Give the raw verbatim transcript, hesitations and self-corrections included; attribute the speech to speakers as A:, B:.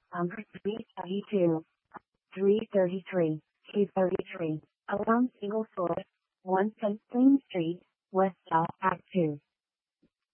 A: Number three thirty-two, three thirty-three, two thirty-three. Along single source, one Spring Street, West South Act two.